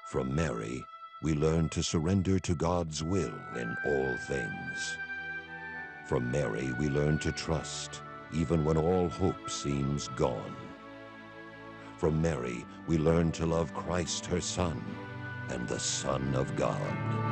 From Mary, we learn to surrender to God's will in all things. From Mary, we learn to trust, even when all hope seems gone. From Mary, we learn to love Christ, her Son, and the Son of God.